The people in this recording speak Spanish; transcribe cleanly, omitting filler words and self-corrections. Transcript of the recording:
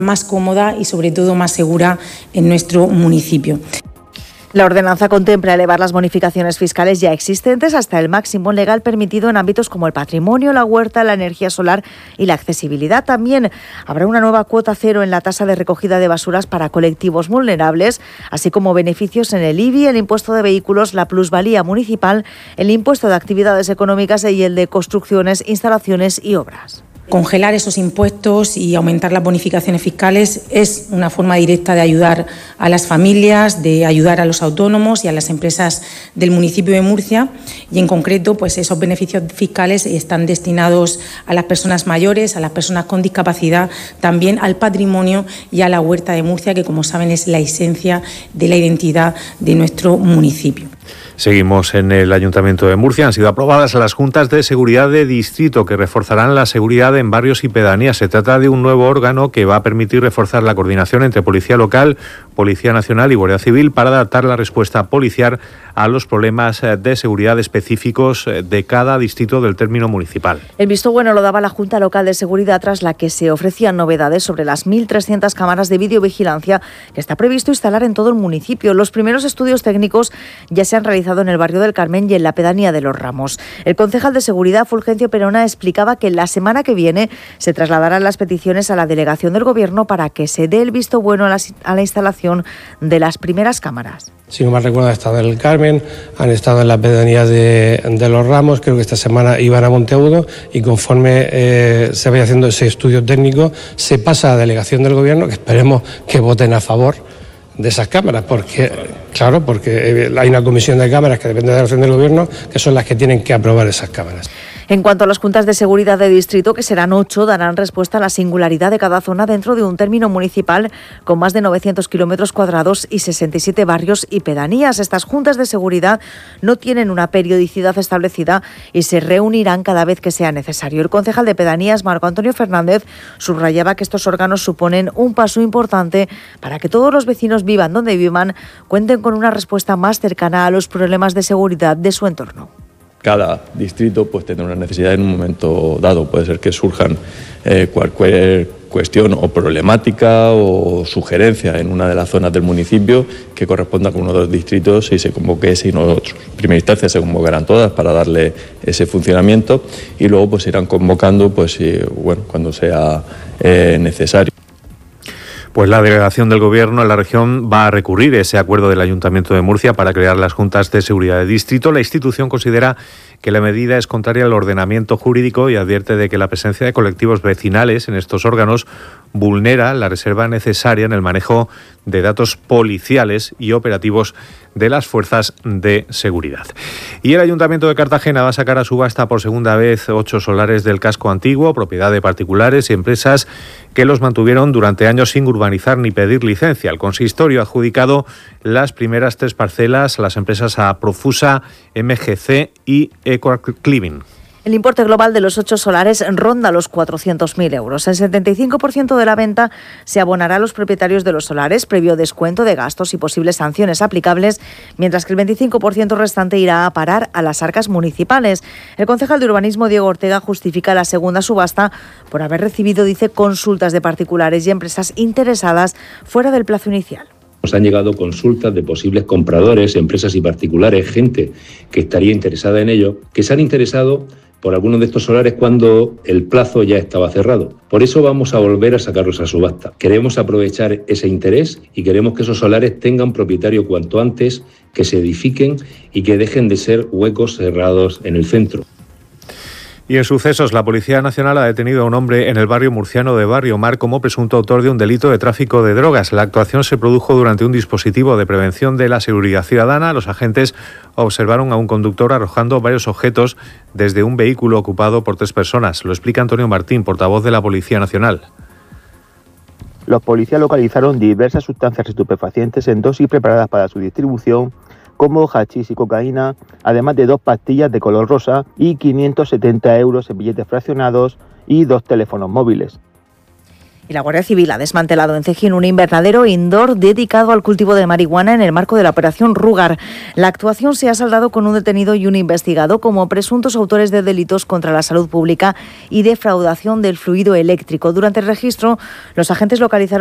más cómoda y sobre todo más segura en nuestro municipio. La ordenanza contempla elevar las bonificaciones fiscales ya existentes hasta el máximo legal permitido en ámbitos como el patrimonio, la huerta, la energía solar y la accesibilidad. También habrá una nueva cuota cero en la tasa de recogida de basuras para colectivos vulnerables, así como beneficios en el IBI, el impuesto de vehículos, la plusvalía municipal, el impuesto de actividades económicas y el de construcciones, instalaciones y obras. Congelar esos impuestos y aumentar las bonificaciones fiscales es una forma directa de ayudar a las familias, de ayudar a los autónomos y a las empresas del municipio de Murcia, y en concreto pues esos beneficios fiscales están destinados a las personas mayores, a las personas con discapacidad, también al patrimonio y a la huerta de Murcia, que como saben es la esencia de la identidad de nuestro municipio. Seguimos en el Ayuntamiento de Murcia. Han sido aprobadas las juntas de seguridad de distrito que reforzarán la seguridad en barrios y pedanías. Se trata de un nuevo órgano que va a permitir reforzar la coordinación entre Policía Local, Policía Nacional y Guardia Civil para adaptar la respuesta policial a los problemas de seguridad específicos de cada distrito del término municipal. El visto bueno lo daba la Junta Local de Seguridad, tras la que se ofrecían novedades sobre las 1.300 cámaras de videovigilancia que está previsto instalar en todo el municipio. Los primeros estudios técnicos ya se han realizado en el barrio del Carmen y en la pedanía de Los Ramos. El concejal de Seguridad, Fulgencio Perona, explicaba que la semana que viene se trasladarán las peticiones a la delegación del Gobierno para que se dé el visto bueno a la instalación de las primeras cámaras. Si no mal recuerdo, han estado en el Carmen, han estado en la pedanía de Los Ramos, creo que esta semana iban a Monteagudo, y conforme se vaya haciendo ese estudio técnico, se pasa a la delegación del Gobierno, que esperemos que voten a favor de esas cámaras, porque hay una comisión de cámaras que depende de la delegación del Gobierno, que son las que tienen que aprobar esas cámaras. En cuanto a las juntas de seguridad de distrito, que serán 8, darán respuesta a la singularidad de cada zona dentro de un término municipal con más de 900 kilómetros cuadrados y 67 barrios y pedanías. Estas juntas de seguridad no tienen una periodicidad establecida y se reunirán cada vez que sea necesario. El concejal de pedanías, Marco Antonio Fernández, subrayaba que estos órganos suponen un paso importante para que todos los vecinos, vivan donde vivan, cuenten con una respuesta más cercana a los problemas de seguridad de su entorno. Cada distrito pues tendrá una necesidad en un momento dado. Puede ser que surjan cualquier cuestión o problemática o sugerencia en una de las zonas del municipio que corresponda con uno de los distritos y se convoque ese y no otros. En primera instancia se convocarán todas para darle ese funcionamiento y luego pues irán convocando cuando sea necesario. Pues la delegación del Gobierno en la región va a recurrir ese acuerdo del Ayuntamiento de Murcia para crear las juntas de seguridad de distrito. La institución considera que la medida es contraria al ordenamiento jurídico y advierte de que la presencia de colectivos vecinales en estos órganos vulnera la reserva necesaria en el manejo de datos policiales y operativos de las fuerzas de seguridad. Y el Ayuntamiento de Cartagena va a sacar a subasta por segunda vez 8 solares del casco antiguo, propiedad de particulares y empresas que los mantuvieron durante años sin urbanizar ni pedir licencia. El consistorio ha adjudicado las primeras 3 parcelas a las empresas a Profusa, MGC y Ecocliving. El importe global de los 8 solares ronda los 400.000 euros. El 75% de la venta se abonará a los propietarios de los solares, previo descuento de gastos y posibles sanciones aplicables, mientras que el 25% restante irá a parar a las arcas municipales. El concejal de Urbanismo, Diego Ortega, justifica la segunda subasta por haber recibido, dice, consultas de particulares y empresas interesadas fuera del plazo inicial. Nos han llegado consultas de posibles compradores, empresas y particulares, gente que estaría interesada en ello, que se han interesado por algunos de estos solares cuando el plazo ya estaba cerrado. Por eso vamos a volver a sacarlos a subasta. Queremos aprovechar ese interés y queremos que esos solares tengan propietario cuanto antes, que se edifiquen y que dejen de ser huecos cerrados en el centro. Y en sucesos, la Policía Nacional ha detenido a un hombre en el barrio murciano de Barrio Mar como presunto autor de un delito de tráfico de drogas. La actuación se produjo durante un dispositivo de prevención de la seguridad ciudadana. Los agentes observaron a un conductor arrojando varios objetos desde un vehículo ocupado por 3 personas. Lo explica Antonio Martín, portavoz de la Policía Nacional. Los policías localizaron diversas sustancias estupefacientes en dosis preparadas para su distribución, como hachís y cocaína, además de 2 pastillas de color rosa y 570 euros en billetes fraccionados y 2 teléfonos móviles. Y la Guardia Civil ha desmantelado en Cejín un invernadero indoor dedicado al cultivo de marihuana en el marco de la operación Rugar. La actuación se ha saldado con un detenido y un investigado como presuntos autores de delitos contra la salud pública y defraudación del fluido eléctrico. Durante el registro, los agentes localizaron